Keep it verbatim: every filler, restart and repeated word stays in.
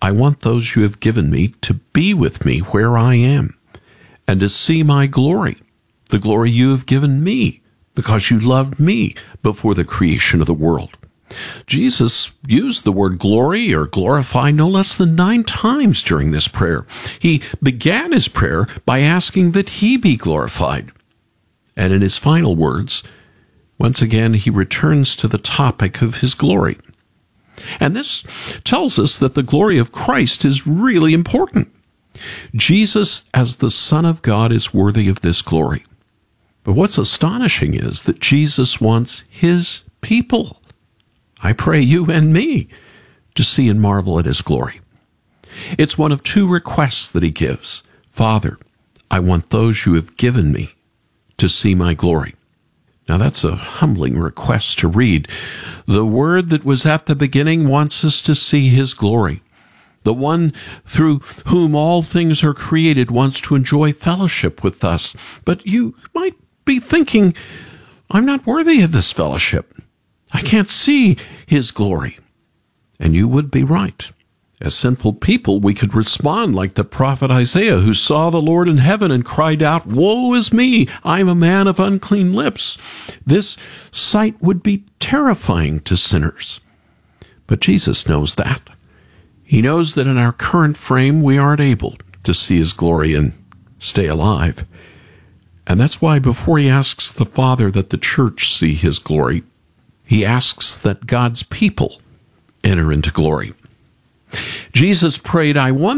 I want those you have given me to be with me where I am, and to see my glory, the glory you have given me, because you loved me before the creation of the world. Jesus used the word glory or glorify no less than nine times during this prayer. He began his prayer by asking that he be glorified. And in his final words, once again, he returns to the topic of his glory. And this tells us that the glory of Christ is really important. Jesus, as the Son of God, is worthy of this glory. But what's astonishing is that Jesus wants his people, I pray you and me, to see and marvel at his glory. It's one of two requests that he gives. Father, I want those you have given me to see my glory. Now that's a humbling request to read. The Word that was at the beginning wants us to see his glory. The one through whom all things are created wants to enjoy fellowship with us. But you might be thinking, I'm not worthy of this fellowship. I can't see his glory. And you would be right. As sinful people, we could respond like the prophet Isaiah, who saw the Lord in heaven and cried out, "Woe is me! I am a man of unclean lips." This sight would be terrifying to sinners. But Jesus knows that. He knows that in our current frame, we aren't able to see his glory and stay alive. And that's why before he asks the Father that the church see his glory, he asks that God's people enter into glory. Jesus prayed, I want